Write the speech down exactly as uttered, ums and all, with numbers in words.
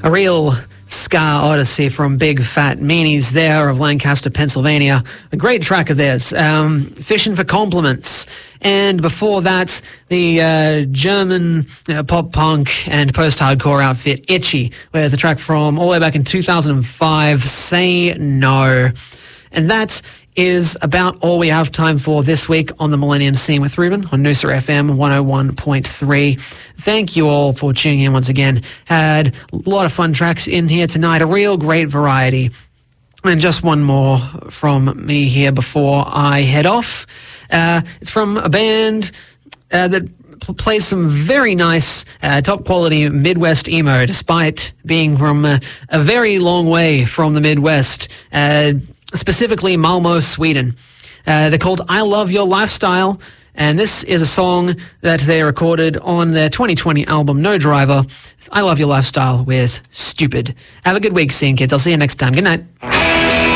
A real ska odyssey from Big Fat Meanies there of Lancaster, Pennsylvania. A great track of theirs, um, Fishing for Compliments. And before that, the uh, German uh, pop-punk and post-hardcore outfit Itchy, with the track from all the way back in two thousand five, Say No. And that is about all we have time for this week on the Millennium Scene with Ruben on Noosa F M one oh one point three. Thank you all for tuning in once again. Had a lot of fun tracks in here tonight, a real great variety. And just one more from me here before I head off. Uh, it's from a band uh, that pl- plays some very nice, uh, top-quality Midwest emo, despite being from uh, a very long way from the Midwest. Uh, specifically Malmö, Sweden. Uh, they're called I Love Your Lifestyle, and this is a song that they recorded on their twenty twenty album No Driver. It's I Love Your Lifestyle with Stupid. Have a good week, Scene Kids. I'll see you next time. Good night.